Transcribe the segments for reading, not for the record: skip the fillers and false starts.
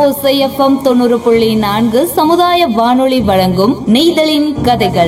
ஓசை எஃப்எம் 90.4 சமுதாய வானொலி வழங்கும் நெய்தலின் கதைகள்.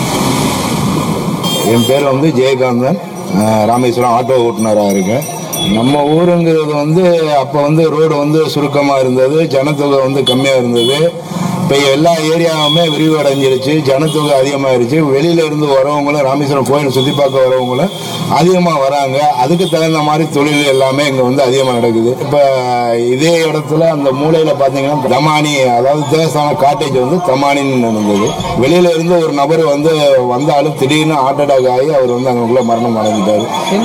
என் பேர் ஜெயகாந்தன். ராமேஸ்வரம் ஆட்டோ ஓட்டுநராக இருக்கேன். நம்ம ஊருங்கிறது அப்போ ரோடு சுருக்கமாக இருந்தது, ஜனத்தொகை கம்மியாக இருந்தது. இப்போ எல்லா ஏரியாவுமே விரிவடைஞ்சிருச்சு, ஜனத்தொகை அதிகமாகிருச்சு. வெளியில இருந்து வரவங்களும் ராமேஸ்வரம் கோயில் சுற்றி பார்க்க வரவங்களும் அதிகமாக வராங்க. அதுக்கு தகுந்த மாதிரி தொழில் எல்லாமே இங்கே அதிகமாக நடக்குது. இப்போ இதே இடத்துல அந்த மூலையில் பார்த்தீங்கன்னா தமானி, அதாவது தேவஸ்தான காட்டேஜ் தமானின்னு இருந்தது. வெளியில இருந்து ஒரு நபர் வந்தாலும் திடீர்னு ஹார்ட் அட்டாக் ஆகி அவர் அங்கக்குள்ள மரணம் அடைஞ்சிட்டாரு.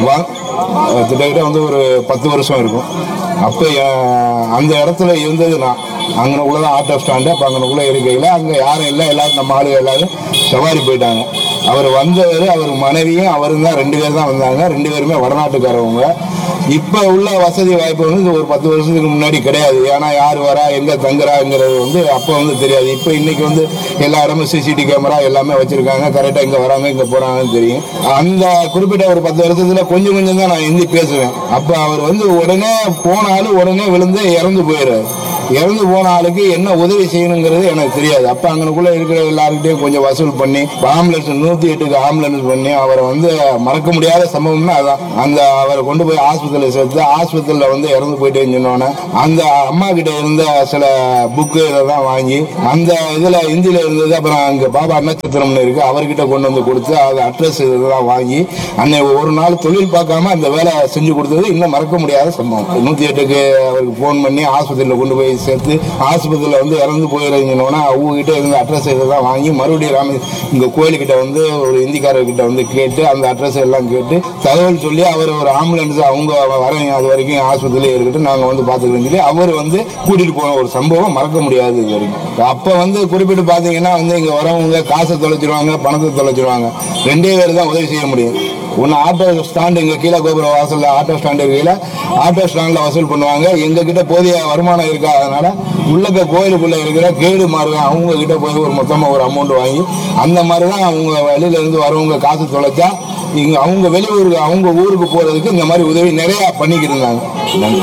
கிட்டத்தட்ட ஒரு 10 வருஷம் இருக்கும். அப்போ அந்த இடத்துல இருந்தது நான் அங்கனக்குள்ளதான் ஆட்டோ ஸ்டாண்டு. அப்போ அங்கனக்குள்ள இருக்கையில் அங்கே யாரும் இல்லை, எல்லாரும் நம்ம ஆளுங்க எல்லாரும் சவாரி போயிட்டாங்க. அவர் வந்தவர், அவர் மனைவியும் அவரும் தான், 2 பேர் தான் வந்தாங்க. 2 பேருமே வடநாட்டுக்காரவங்க. இப்போ உள்ள வசதி வாய்ப்பு ஒரு 10 வருஷத்துக்கு முன்னாடி கிடையாது. ஏன்னா யார் வரா எங்கே தங்குறாங்கிறது அப்போ தெரியாது. இப்போ இன்னைக்கு எல்லா இடமும் சிசிடிவி கேமரா எல்லாமே வச்சிருக்காங்க. கரெக்டாக இங்கே வராங்க இங்கே போகிறாங்கன்னு தெரியும். அந்த குறிப்பிட்ட ஒரு 10 வருஷத்துல கொஞ்சம் கொஞ்சம் தான் நான் ஹிந்தி பேசுவேன். அப்போ அவர் உடனே போனாலும் உடனே விழுந்து இறந்து போயிடுறாரு. இறந்து போன ஆளுக்கு என்ன உதவி செய்யணுங்கிறது எனக்கு தெரியாது. அப்ப அங்கனுக்குள்ள இருக்கிற எல்லாருக்கிட்டையும் கொஞ்சம் வசூல் பண்ணி ஆம்புலன்ஸ் 108க்கு ஆம்புலன்ஸ் பண்ணி அவரை மறக்க முடியாத சம்பவம்னா அதான். அந்த அவரை கொண்டு போய் ஆஸ்பத்திரியில சேர்த்து ஆஸ்பத்திரியில இறந்து போயிட்டேன்னு சொன்னோன்னே அந்த அம்மா கிட்ட இருந்த சில புக்கு இதெல்லாம் வாங்கி அந்த இதுல ஹிந்தியில இருந்தது. அப்புறம் அங்க பாபா நட்சத்திரம்னு இருக்கு, அவர்கிட்ட கொண்டு கொடுத்து அது அட்ரஸ் இதெல்லாம் வாங்கி அன்னைக்கு ஒரு நாள் தொழில் பார்க்காம அந்த வேலை செஞ்சு கொடுத்தது இன்னும் மறக்க முடியாத சம்பவம். 108க்கு அவருக்கு போன் பண்ணி ஆஸ்பத்திரியில கொண்டு போய் சேர்த்து ஆஸ்பத்திரியில இறந்து போயிருந்தோன்னா அவங்க கிட்ட இருந்த அட்ரஸ் இதெல்லாம் வாங்கி மறுபடியும் இங்க கோயிலுக்கிட்ட ஒரு இந்திக்காரர்கிட்ட கேட்டு அந்த அட்ரஸ் எல்லாம் கேட்டு தகவல் சொல்லி அவர் ஒரு ஆம்புலன்ஸ் அவங்க வரீங்க அது வரைக்கும் ஆஸ்பத்திரியிலே இருக்கட்டும் நாங்க பாத்துக்கிறோம் சொல்லி அவர் கூட்டிட்டு போன ஒரு சம்பவம் மறக்க முடியாது இது வரைக்கும். அப்ப குறிப்பிட்டு பாத்தீங்கன்னா இங்க வரவங்க காசை தொலைச்சிருவாங்க, பணத்தை தொலைச்சிருவாங்க. 2 பேர் தான் உதவி செய்ய முடியும். ஒன்னு ஆட்டோ ஸ்டாண்டு, இங்க கீழே கோபுர வாசல்ல ஆட்டோ ஸ்டாண்டு இருக்கையில ஆட்டோ ஸ்டாண்ட்ல வசூல் பண்ணுவாங்க. எங்க கிட்ட போதிய வருமானம் இருக்கா, அதனால உள்ளக்க கோயிலுக்குள்ள இருக்கிற கேடு மாறுங்க அவங்க கிட்ட போய் ஒரு மொத்தமா ஒரு அமௌண்ட் வாங்கி அந்த மாதிரிதான் அவங்க வெளியில இருந்து வரவங்க காசு தொலைச்சா இங்க அவங்க வெளியூருக்கு அவங்க ஊருக்கு போறதுக்கு இந்த மாதிரி உதவி நிறைய பண்ணிக்கிட்டு இருந்தாங்க.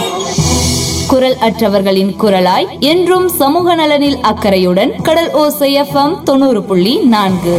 குரல் அற்றவர்களின் குரலாய் என்றும் சமூக நலனில் அக்கறையுடன் கடல் ஓசை எஃப்எம் 90.4.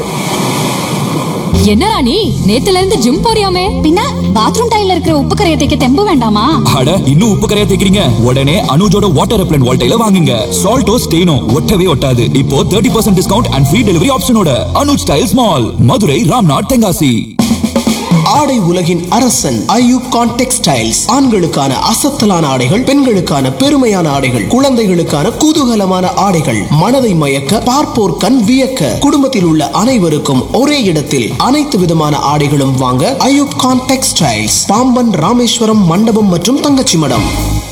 என்ன ராணி, நேத்துல இருந்து ஜிம் போறியாமே? பின்ன பாத்ரூம் டைல்ல இருக்கிற உப்பு கரையை தேய்க்க தெம்பு வேண்டாமா? அட இன்னும் உப்பு கரையா தேய்க்கிறீங்க? உடனே அனுஜோட வாட்டர் ரெப்லண்ட் வால்டைல வாங்குங்க. சால்ட்டோ ஸ்டெயினோ ஒட்டவே ஒட்டாது. இப்போ 30% discount and free delivery ஆப்ஷனோட Anuj tiles mall, Madurai, Ramnath, Tenkasi. ஆடை உலகின் அரசன் ஐயூப் கான் டெக்ஸ்டைல்ஸ். ஆண்களுக்கான அசத்தலான ஆடைகள், பெண்களுக்கான பெருமையான ஆடைகள், குழந்தைகளுக்கான குதூகலமான ஆடைகள், மனதை மயக்க பார்ப்போர் கண் வியக்க, குடும்பத்தில் உள்ள அனைவருக்கும் ஒரே இடத்தில் அனைத்து விதமான ஆடைகளும் வாங்க ஐயூப் கான் டெக்ஸ்டைல்ஸ், பாம்பன், ராமேஸ்வரம், மண்டபம் மற்றும் தங்கச்சி மடம்.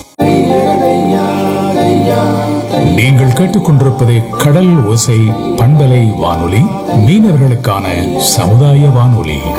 நீங்கள் கேட்டுக்கொண்டிருப்பது கடல் ஓசை பண்பலை வானொலி, மீனவர்களுக்கான சமுதாய வானொலி.